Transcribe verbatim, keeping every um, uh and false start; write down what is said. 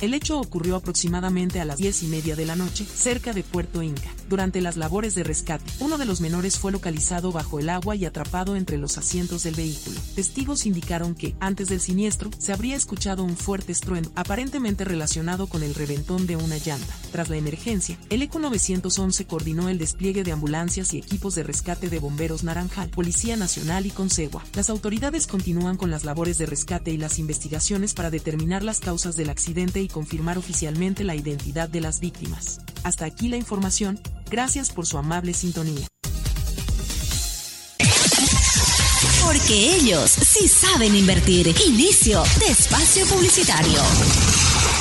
El hecho ocurrió aproximadamente a las diez y media de la noche, cerca de Puerto Inca. Durante las labores de rescate, uno de los menores fue localizado bajo el agua y atrapado entre los asientos del vehículo. Testigos indicaron que, antes del siniestro, se habría escuchado un fuerte estruendo, aparentemente relacionado con el reventón de una llanta. Tras la emergencia, el ECO nueve once coordinó el despliegue de ambulancias y equipos de rescate de Bomberos Naranjal, Policía Nacional y Consegua. Las autoridades continúan con las labores de rescate y las investigaciones para determinar las causas del accidente y confirmar oficialmente la identidad de las víctimas. Hasta aquí la información. Gracias por su amable sintonía. Porque ellos sí saben invertir. Inicio de espacio publicitario.